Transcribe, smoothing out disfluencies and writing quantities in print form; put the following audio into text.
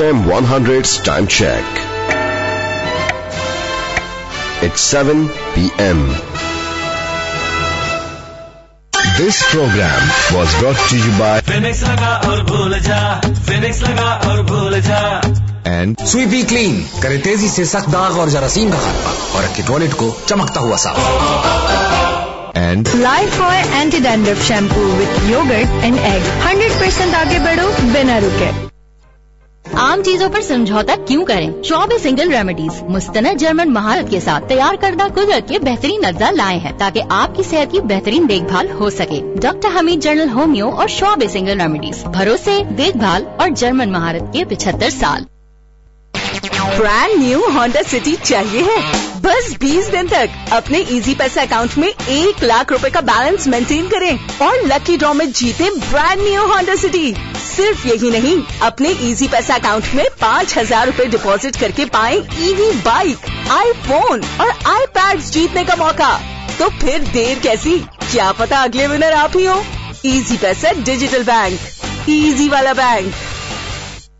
FM 100's time check. It's 7 p.m. This program was brought to you by Phoenix लगा और भूल जा, Phoenix लगा और भूल जा। And स्वीपी क्लीन करे तेजी से सख्त दाग और जरासीम का खात्मा और रखे टॉयलेट को चमकता हुआ साफ। And Lifebuoy Anti-Dandruff Shampoo with Yogurt and Egg 100% आगे बढ़ो बिना रुके। आम चीजों पर समझौता क्यों करें? श्वाब सिंगल रेमेडीज मुस्तनद जर्मन महारत के साथ तैयार करदा कुदरत के बेहतरीन अज्जा लाए हैं ताकि आपकी सेहत की बेहतरीन देखभाल हो सके। डॉक्टर हमीद जनरल होम्यो और श्वाब सिंगल रेमेडीज, भरोसे, देखभाल और जर्मन महारत के 75 साल। ब्रांड न्यू होंडा सिटी चाहिए है? बस 20 दिन तक अपने इजी पैसा अकाउंट में 1 लाख रुपए का बैलेंस मेंटेन करें और लकी ड्रॉ में जीते ब्रांड न्यू होंडा सिटी। सिर्फ यही नहीं, अपने इजी पैसा अकाउंट में 5,000 रुपए डिपॉजिट करके पाएं ईवी बाइक, आईफोन और आईपैड जीतने का मौका। तो फिर देर कैसी, क्या पता अगले विनर आप ही हो। इजी पैसा डिजिटल बैंक, इजी वाला बैंक।